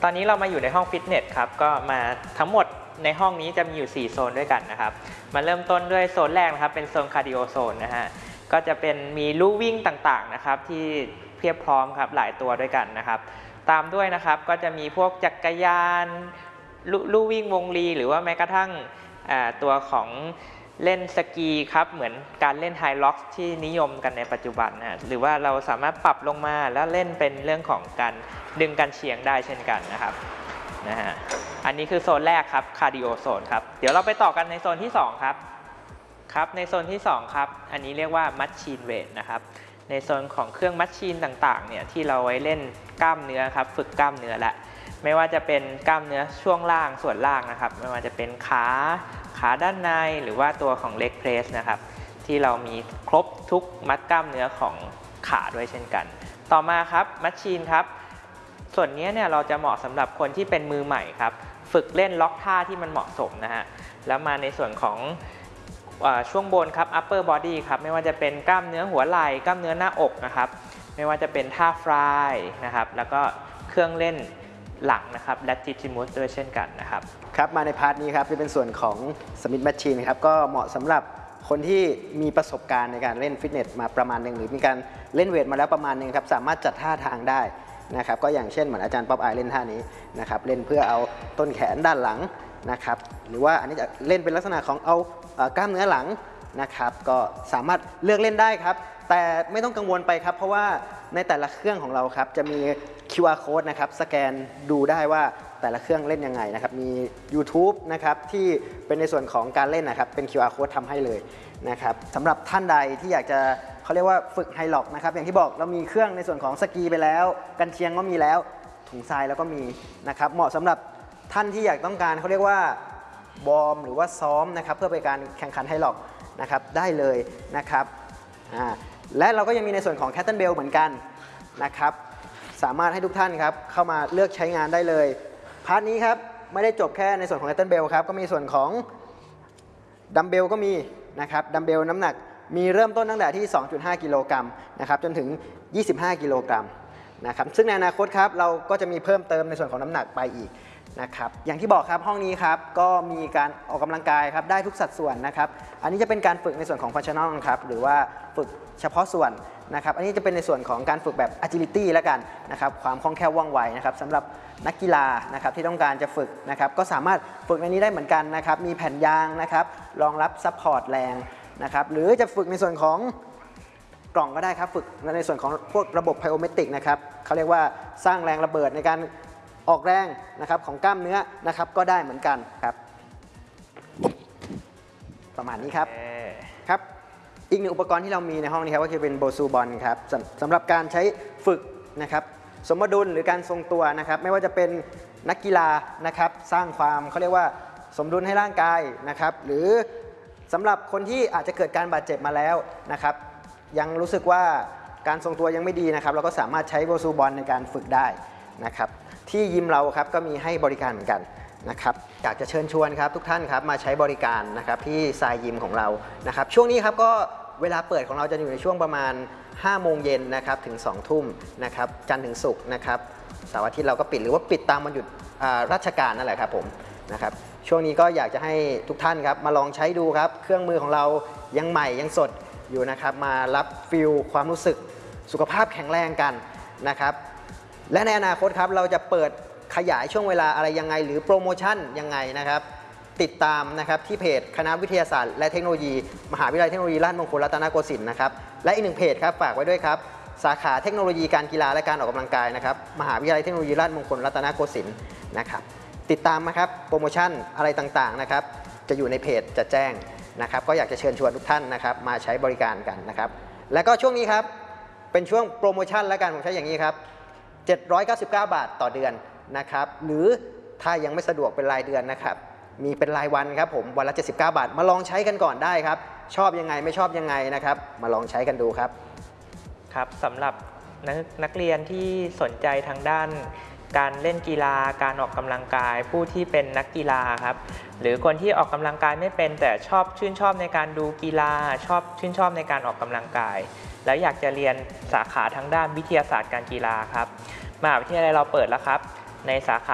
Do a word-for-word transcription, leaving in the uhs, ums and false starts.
ตอนนี้เรามาอยู่ในห้องฟิตเนสครับก็มาทั้งหมดในห้องนี้จะมีอยู่สี่โซนด้วยกันนะครับมาเริ่มต้นด้วยโซนแรกนะครับเป็นโซนคาร์ดิโอโซนนะฮะก็จะเป็นมีลู่วิ่งต่างๆนะครับที่เพียบพร้อมครับหลายตัวด้วยกันนะครับตามด้วยนะครับก็จะมีพวกจักรยานลู่วิ่งวงลีหรือว่าแม้กระทั่งตัวของเล่นสกีครับเหมือนการเล่นไฮล็อกที่นิยมกันในปัจจุบันนะหรือว่าเราสามารถปรับลงมาแล้วเล่นเป็นเรื่องของการดึงกันเชียงได้เช่นกันนะครับนะฮะอันนี้คือโซนแรกครับคาร์ดิโอโซนครับเดี๋ยวเราไปต่อกันในโซนที่สองครับครับในโซนที่สองครับอันนี้เรียกว่ามัชชีนเวทนะครับในโซนของเครื่องมัชชีนต่างๆเนี่ยที่เราไว้เล่นกล้ามเนื้อครับฝึกกล้ามเนื้อและไม่ว่าจะเป็นกล้ามเนื้อช่วงล่างส่วนล่างนะครับไม่ว่าจะเป็นขาขาด้านในหรือว่าตัวของเล็กเพรสนะครับที่เรามีครบทุกมัดกล้ามเนื้อของขาด้วยเช่นกันต่อมาครับมัชชีนครับส่วนนี้เนี่ยเราจะเหมาะสำหรับคนที่เป็นมือใหม่ครับฝึกเล่นล็อกท่าที่มันเหมาะสมนะฮะแล้วมาในส่วนของช่วงบนครับ upper body ครับไม่ว่าจะเป็นกล้ามเนื้อหัวไหล่กล้ามเนื้อหน้าอกนะครับไม่ว่าจะเป็นท่าฟลายนะครับแล้วก็เครื่องเล่นหลังนะครับและจิจิมุสด้วยเช่นกันนะครับครับมาในพาร์ทนี้ครับจะเป็นส่วนของสมิธแมชชีนครับก็เหมาะสำหรับคนที่มีประสบการณ์ในการเล่นฟิตเนสมาประมาณหนึ่งหรือมีการเล่นเวทมาแล้วประมาณหนึ่งครับสามารถจัดท่าทางได้นะครับก็อย่างเช่นเหมือนอาจารย์ป๊อปอายเล่นท่านี้นะครับเล่นเพื่อเอาต้นแขนด้านหลังนะครับหรือว่าอันนี้จะเล่นเป็นลักษณะของเอากล้ามเนื้อหลังนะครับก็สามารถเลือกเล่นได้ครับแต่ไม่ต้องกังวลไปครับเพราะว่าในแต่ละเครื่องของเราครับจะมี คิว อาร์ Code นะครับสแกนดูได้ว่าแต่ละเครื่องเล่นยังไงนะครับมี YouTube นะครับที่เป็นในส่วนของการเล่นนะครับเป็น คิว อาร์ Code ทำให้เลยนะครับสำหรับท่านใดที่อยากจะเขาเรียกว่าฝึกไฮล็อกนะครับอย่างที่บอกเรามีเครื่องในส่วนของสกีไปแล้วกันเชียงก็มีแล้วถุงทรายแล้วก็มีนะครับเหมาะสำหรับท่านที่อยากต้องการเขาเรียกว่าวอร์มหรือว่าซ้อมนะครับเพื่อไปการแข่งขันไฮล็อกนะครับได้เลยนะครับและเราก็ยังมีในส่วนของแคทเทิลเบลเหมือนกันนะครับสามารถให้ทุกท่านครับเข้ามาเลือกใช้งานได้เลยพาร์ทนี้ครับไม่ได้จบแค่ในส่วนของแคทเทิลเบลครับก็มีส่วนของดัมเบลก็มีนะครับดัมเบลน้ำหนักมีเริ่มต้นตั้งแต่ที่ สองจุดห้า กิโลกรัมนะครับจนถึง ยี่สิบห้า กิโลกรัมนะครับซึ่งในอนาคตครับเราก็จะมีเพิ่มเติมในส่วนของน้ำหนักไปอีกนะครับอย่างที่บอกครับห้องนี้ครับก็มีการออกกำลังกายครับได้ทุกสัดส่วนนะครับอันนี้จะเป็นการฝึกในส่วนของ functional ครับหรือว่าฝึกเฉพาะส่วนนะครับอันนี้จะเป็นในส่วนของการฝึกแบบ agility แล้วกันนะครับความคล่องแคล่วว่องไวนะครับสำหรับนักกีฬานะครับที่ต้องการจะฝึกนะครับก็สามารถฝึกในนี้ได้เหมือนกันนะครับมีแผ่นยางนะครับรองรับซัพพอร์ตแรงนะครับหรือจะฝึกในส่วนของกล่องก็ได้ครับฝึกในส่วนของพวกระบบไพโอเมตริกนะครับเขาเรียกว่าสร้างแรงระเบิดในการออกแรงนะครับของกล้ามเนื้อนะครับก็ได้เหมือนกันครับประมาณนี้ครับครับอีกหนึ่งอุปกรณ์ที่เรามีในห้องนี้ครับก็คือเป็นโบซูบอลครับสำสำหรับการใช้ฝึกนะครับสมดุลหรือการทรงตัวนะครับไม่ว่าจะเป็นนักกีฬานะครับสร้างความเขาเรียกว่าสมดุลให้ร่างกายนะครับหรือสำหรับคนที่อาจจะเกิดการบาดเจ็บมาแล้วนะครับยังรู้สึกว่าการทรงตัวยังไม่ดีนะครับเราก็สามารถใช้โบซูบอลในการฝึกได้นะครับที่ยิมเราครับก็มีให้บริการเหมือนกันนะครับอยากจะเชิญชวนครับทุกท่านครับมาใช้บริการนะครับที่ทรายยิมของเรานะครับช่วงนี้ครับก็เวลาเปิดของเราจะอยู่ในช่วงประมาณห้าโมงเย็นนะครับถึงสองทุ่มนะครับจันทร์ถึงศุกร์นะครับเสาร์อาทิตย์เราก็ปิดหรือว่าปิดตามวันหยุดราชการนั่นแหละครับผมนะครับช่วงนี้ก็อยากจะให้ทุกท่านครับมาลองใช้ดูครับเครื่องมือของเรายังใหม่ยังสดอยู่นะครับมารับฟิลความรู้สึกสุขภาพแข็งแรงกันนะครับและในอนาคตครับเราจะเปิดขยายช่วงเวลาอะไรยังไงหรือโปรโมชั่นยังไงนะครับติดตามนะครับที่เพจคณะวิทยาศาสตร์และเทคโนโลยีมหาวิทยาลัยเทคโนโลยีราชมงคลรัตนโกสินทร์นะครับและอีกหนึ่งเพจครับฝากไว้ด้วยครับสาขาเทคโนโลยีการกีฬาและการออกกำลังกายนะครับมหาวิทยาลัยเทคโนโลยีราชมงคลรัตนโกสินทร์นะครับติดตามนะครับโปรโมชั่นอะไรต่างๆนะครับจะอยู่ในเพจจะแจ้งนะครับก็อยากจะเชิญชวนทุกท่านนะครับมาใช้บริการกันนะครับและก็ช่วงนี้ครับเป็นช่วงโปรโมชั่นและการผมใช้อย่างนี้ครับเจ็ดร้อยเก้าสิบเก้าบาทต่อเดือนนะครับหรือถ้ายังไม่สะดวกเป็นรายเดือนนะครับมีเป็นรายวันครับผมวันละเจ็ดสิบเก้าบาทมาลองใช้กันก่อนได้ครับชอบยังไงไม่ชอบยังไงนะครับมาลองใช้กันดูครับครับสำหรับนักนักเรียนที่สนใจทางด้านการเล่นกีฬาการออกกำลังกายผู้ที่เป็นนักกีฬาครับหรือคนที่ออกกำลังกายไม่เป็นแต่ชอบชื่นชอบในการดูกีฬาชอบชื่นชอบในการออกกำลังกายแล้วอยากจะเรียนสาขาทางด้านวิทยาศาสตร์การกีฬาครับมหาวิทยาลัยเราเปิดแล้วครับในสาขา